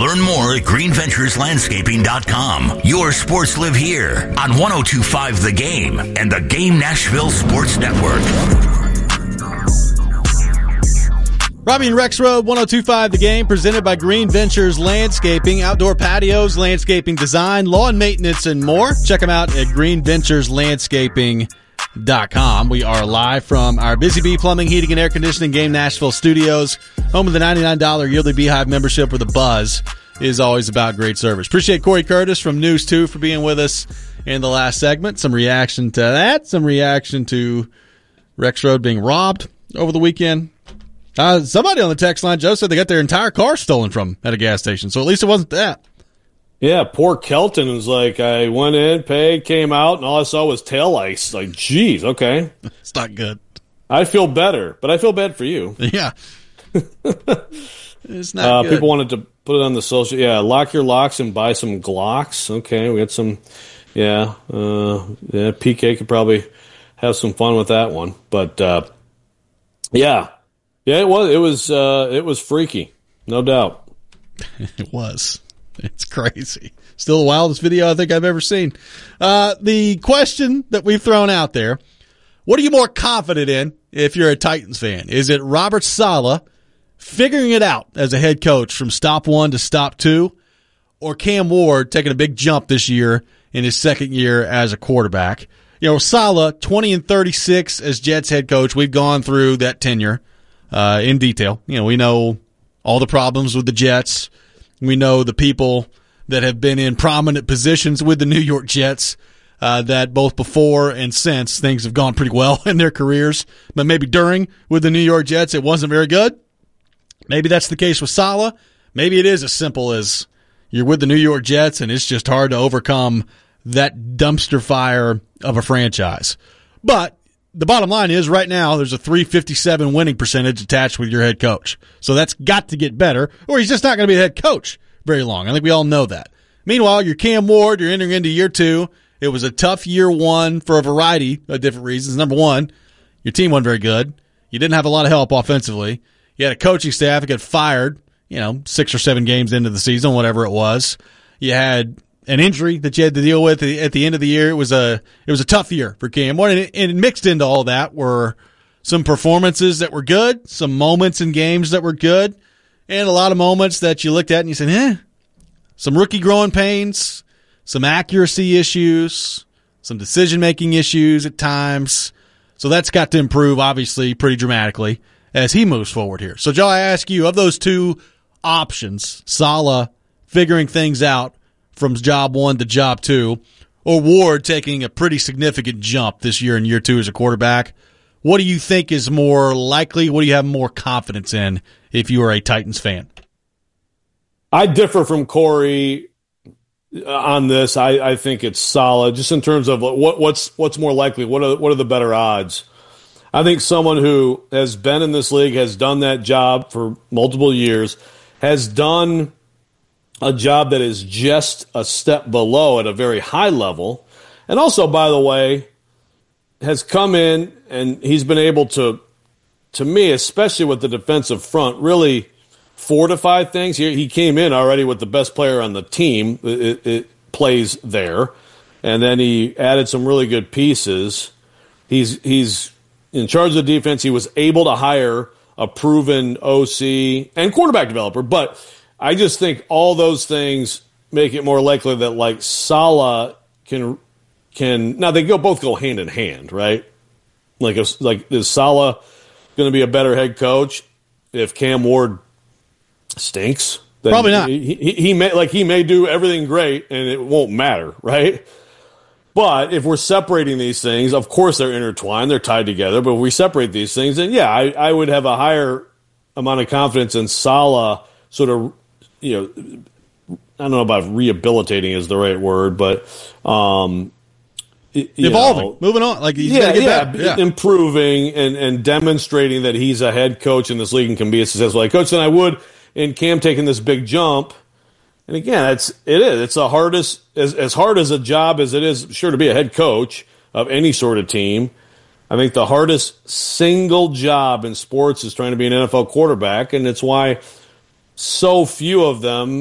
Learn more at greenventureslandscaping.com. Your sports live here on 102.5 The Game and the Game Nashville Sports Network. Robbie and Rex Road, 102.5 The Game, presented by Green Ventures Landscaping, outdoor patios, landscaping design, lawn maintenance, and more. Check them out at greenventureslandscaping.com. We are live from our Busy Bee Plumbing, Heating, and Air Conditioning Game Nashville studios, home of the $99 yearly Beehive membership, where the buzz is always about great service. Appreciate Corey Curtis from News 2 for being with us in the last segment. Some reaction to that, some reaction to Rex Road being robbed over the weekend. Somebody on the text line, Joe, said they got their entire car stolen from at a gas station, so at least it wasn't that. Yeah, poor Kelton was like, I went in, paid, came out, and all I saw was taillights. Like, geez, okay. It's not good. I feel better, but I feel bad for you. Yeah. It's not good. People wanted to put it on the social. Yeah, lock your locks and buy some Glocks. Okay, we got some. Yeah, PK could probably have some fun with that one. But, yeah, it was freaky, no doubt. It was. It's crazy. Still the wildest video I think I've ever seen. The question that we've thrown out there, what are you more confident in if you're a Titans fan? Is it Robert Saleh figuring it out as a head coach from stop 1 to stop 2, or Cam Ward taking a big jump this year in his second year as a quarterback? You know, Saleh, 20-36 as Jets head coach. We've gone through that tenure in detail. You know, we know all the problems with the Jets. We know the people that have been in prominent positions with the New York Jets, that both before and since things have gone pretty well in their careers. But maybe during with the New York Jets, it wasn't very good. Maybe that's the case with Saleh. Maybe it is as simple as you're with the New York Jets and it's just hard to overcome that dumpster fire of a franchise. But the bottom line is right now there's a .357 winning percentage attached with your head coach. So that's got to get better, or he's just not going to be a head coach very long. I think we all know that. Meanwhile, you're Cam Ward. You're entering into year 2. It was a tough year 1 for a variety of different reasons. Number one, your team wasn't very good. You didn't have a lot of help offensively. You had a coaching staff that got fired, 6 or 7 games into the season, whatever it was. You had an injury that you had to deal with at the end of the year. It was a tough year for Cam Ward, and mixed into all that were some performances that were good, some moments in games that were good, and a lot of moments that you looked at and you said, some rookie growing pains, some accuracy issues, some decision-making issues at times. So that's got to improve, obviously, pretty dramatically as he moves forward here. So, Joe, I ask you, of those two options, Saleh figuring things out from job 1 to job 2, or Ward taking a pretty significant jump this year in year 2 as a quarterback, what do you think is more likely? What do you have more confidence in if you are a Titans fan? I differ from Corey on this. I think it's Saleh, just in terms of what's more likely. What are the better odds? I think someone who has been in this league, has done that job for multiple years, has done a job that is just a step below at a very high level, and also, by the way, has come in and he's been able to me, especially with the defensive front, really fortify things. He came in already with the best player on the team. It plays there, and then he added some really good pieces. He's in charge of the defense. He was able to hire a proven OC and quarterback developer, but I just think all those things make it more likely that like Saleh can now they both go hand in hand, right? Like is Saleh going to be a better head coach if Cam Ward stinks? Then probably not. He may do everything great and it won't matter, right? But if we're separating these things, of course they're intertwined, they're tied together. But if we separate these things, then yeah, I would have a higher amount of confidence in Saleh sort of, I don't know about rehabilitating is the right word, but evolving, moving on. Like he's got to get better. Improving and demonstrating that he's a head coach in this league and can be a successful head coach than I would in Cam taking this big jump. And again, it's the hardest, as hard as a job as it is, sure, to be a head coach of any sort of team. I think the hardest single job in sports is trying to be an NFL quarterback, and it's why so few of them